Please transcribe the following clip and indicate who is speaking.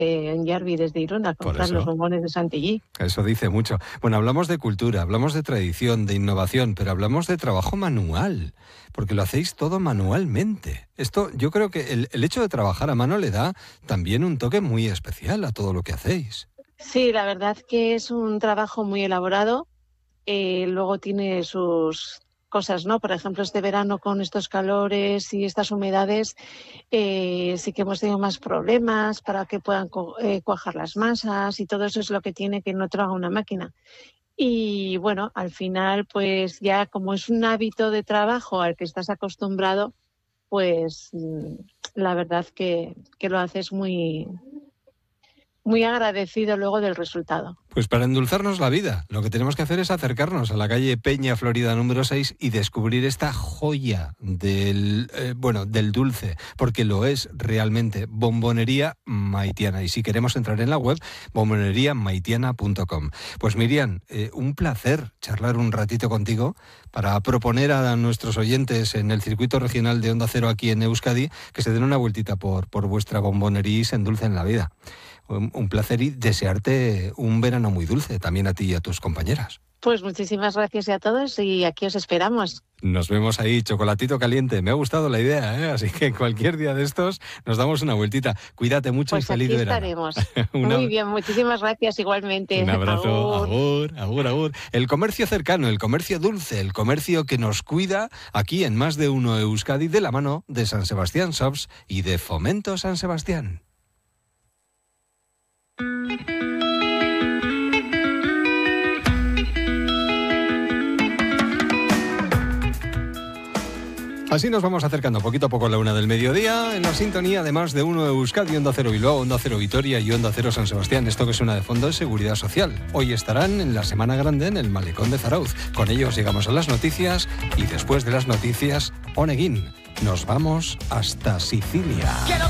Speaker 1: en Yarbi desde Irún a comprar los bombones de Chantilly.
Speaker 2: Eso dice mucho. Bueno, hablamos de cultura, hablamos de tradición, de innovación, pero hablamos de trabajo manual, porque lo hacéis todo manualmente. Esto, yo creo que el hecho de trabajar a mano le da también un toque muy especial a todo lo que hacéis.
Speaker 1: Sí, la verdad que es un trabajo muy elaborado. Luego tiene sus cosas, ¿no? Por ejemplo, este verano con estos calores y estas humedades sí que hemos tenido más problemas para que puedan cuajar las masas, y todo eso es lo que tiene que no traga una máquina. Y bueno, al final, pues ya como es un hábito de trabajo al que estás acostumbrado, pues la verdad que lo haces muy, muy agradecido luego del resultado.
Speaker 2: Pues para endulzarnos la vida, lo que tenemos que hacer es acercarnos a la calle Peña Florida número 6 y descubrir esta joya del dulce, porque lo es realmente, Bombonería Maitiana. Y si queremos entrar en la web, bomboneriamaitiana.com. Pues Miriam, un placer charlar un ratito contigo para proponer a nuestros oyentes en el circuito regional de Onda Cero aquí en Euskadi que se den una vueltita por vuestra bombonería y se endulcen la vida. Un placer y desearte un verano muy dulce también a ti y a tus compañeras.
Speaker 1: Pues muchísimas gracias a todos y aquí os esperamos.
Speaker 2: Nos vemos ahí, chocolatito caliente. Me ha gustado la idea, ¿eh? Así que cualquier día de estos nos damos una vueltita. Cuídate mucho
Speaker 1: pues
Speaker 2: y feliz verano.
Speaker 1: Pues aquí estaremos. Muy bien, muchísimas gracias igualmente.
Speaker 2: Un abrazo, agur. El comercio cercano, el comercio dulce, el comercio que nos cuida aquí en Más de Uno Euskadi de la mano de San Sebastián Shops y de Fomento San Sebastián. Así nos vamos acercando poquito a poco a la 1 del mediodía, en la sintonía de Más de Uno Euskadi, Onda Cero Bilbao, Onda Cero Vitoria y Onda Cero San Sebastián. Esto que suena de fondo es Seguridad Social. Hoy estarán en la Semana Grande en el Malecón de Zarauz. Con ellos llegamos a las noticias y después de las noticias, Oneguín. Nos vamos hasta Sicilia.